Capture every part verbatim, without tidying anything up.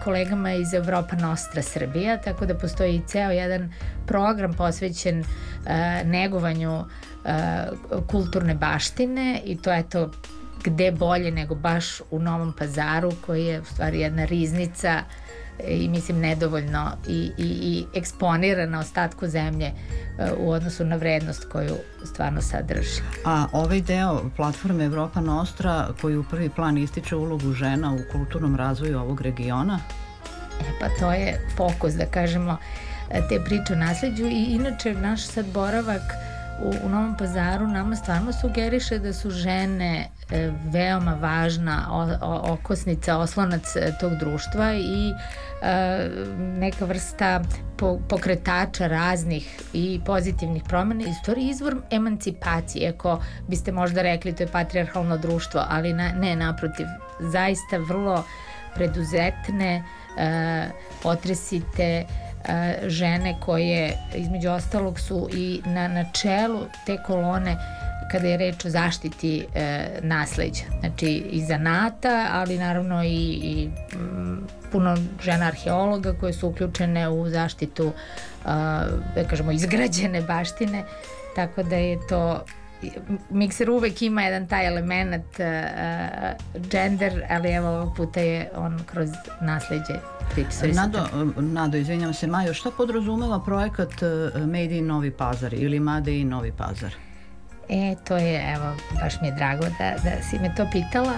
kolegama iz Europa Nostra Srbija, tako da postoji i ceo jedan program posvećen negovanju kulturne baštine i to je to gde bolje nego baš u Novom Pazaru, koji je u stvari jedna riznica i mislim nedovoljno i, i, i eksponira na ostatku zemlje u odnosu na vrednost koju stvarno sadrži. A ovaj deo platforme Europa Nostra koji u prvi plan ističe ulogu žena u kulturnom razvoju ovog regiona? E pa to je fokus, da kažemo, te priče o nasleđu i inače naš sad boravak u, u Novom Pazaru nama stvarno sugeriše da su žene e, veoma važna o, o, okosnica, oslonac tog društva i e, neka vrsta po, pokretača raznih i pozitivnih promena i stvari izvor emancipacije, ako biste možda rekli to je patrijarhalno društvo, ali na, ne, naprotiv, zaista vrlo preduzetne, e, otresite žene koje između ostalog su i na, na čelu te kolone kada je reč o zaštiti e, nasleđa. Znači i zanata, ali naravno i, i m, puno žena arheologa koje su uključene u zaštitu a, da kažemo izgrađene baštine, tako da je to Mikser uvek ima jedan taj element uh, gender, ali evo ovog puta je on kroz nasleđe. Nado, Nado, izvinjam se, Majo, šta podrazumeva projekat Made in Novi Pazar ili Made in Novi Pazar? E, to je, evo, baš mi je drago da, da si me to pitala.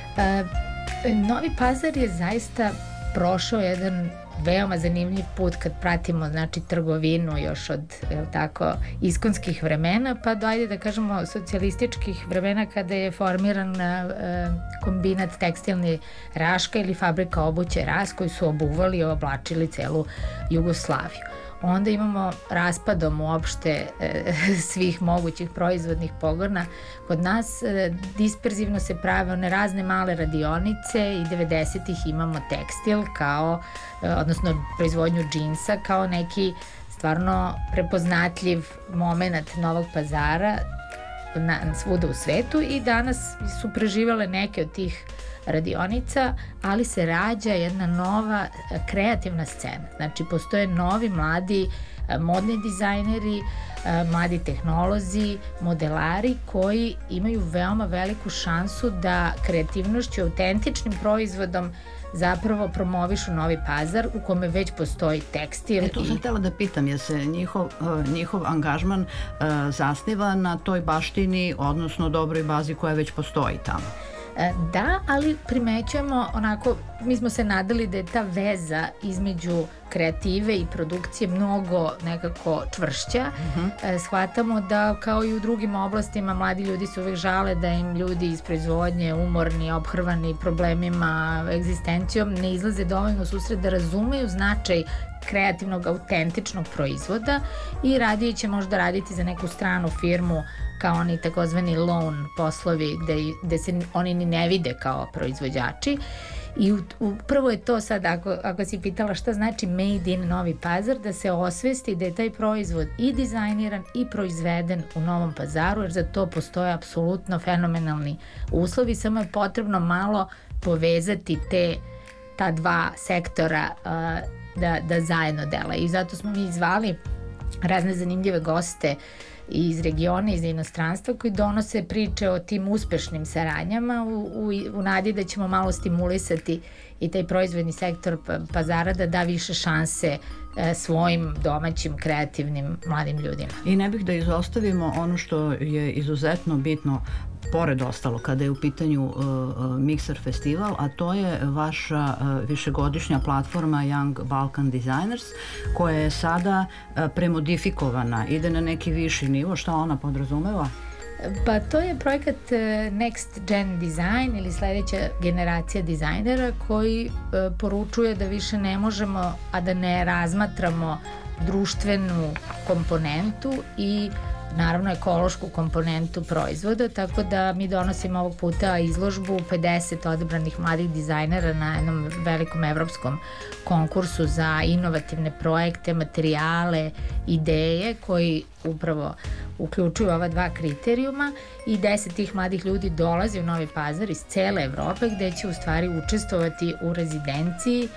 Uh, Novi Pazar je zaista prošao jedan veoma zanimljiv put kad pratimo, znači, trgovinu još od, jel tako, iskonskih vremena, pa do, ajde da kažemo, socijalističkih vremena kada je formiran e, kombinat tekstilni Raška ili fabrika obuće Ras koji su obuvali i oblačili celu Jugoslaviju. Onda imamo raspadom uopšte e, svih mogućih proizvodnih pogona. Kod nas e, disperzivno se prave one razne male radionice i devedesetih imamo tekstil kao, e, odnosno proizvodnju džinsa kao neki stvarno prepoznatljiv moment Novog Pazara na, svuda u svetu i danas su preživale neke od tih radionica, ali se rađa jedna nova kreativna scena. Znači, postoje novi, mladi modni dizajneri, mladi tehnolozi, modelari koji imaju veoma veliku šansu da kreativnošću, autentičnim proizvodom zapravo promovišu Novi Pazar u kome već postoji tekstil. E, to sam htjela da pitam, je se njihov, njihov angažman zasniva na toj baštini, odnosno dobroj bazi koja već postoji tamo? Da, ali primećujemo onako, mi smo se nadali da je ta veza između kreative i produkcije mnogo nekako čvršća. Uh-huh. Shvatamo da kao i u drugim oblastima mladi ljudi se uvek žale da im ljudi iz proizvodnje umorni, ophrvani problemima, egzistencijom ne izlaze dovoljno u susret da razumeju značaj kreativnog, autentičnog proizvoda i radije će možda raditi za neku stranu firmu kao oni takozvani loan poslovi gde, gde se oni ni ne vide kao proizvođači. I upravo je to sad, ako, ako si pitala šta znači Made in Novi Pazar, da se osvesti da je taj proizvod i dizajniran i proizveden u Novom Pazaru, jer za to postoje apsolutno fenomenalni uslovi, samo je potrebno malo povezati te, ta dva sektora uh, da, da zajedno dela. I zato smo mi zvali razne zanimljive goste iz regiona, iz inostranstva koji donose priče o tim uspešnim saradnjama u, u, u nadi da ćemo malo stimulisati i taj proizvodni sektor Pazara da da više šanse e, svojim domaćim kreativnim mladim ljudima. I ne bih da izostavimo ono što je izuzetno bitno pored ostalo kada je u pitanju uh, Mikser festival, a to je vaša uh, višegodišnja platforma Young Balkan Designers koja je sada uh, premodifikovana, ide na neki viši nivo. Šta ona podrazumeva? Pa to je projekat Next Gen Design ili sledeća generacija dizajnera koji uh, poručuje da više ne možemo, a da ne razmatramo društvenu komponentu i naravno ekološku komponentu proizvoda, tako da mi donosimo ovog puta izložbu pedeset odabranih mladih dizajnera na jednom velikom evropskom konkursu za inovativne projekte, materijale, ideje koji upravo uključuju ova dva kriterijuma i deset tih mladih ljudi dolazi u Novi Pazar iz cele Evrope gde će u stvari učestvovati u rezidenciji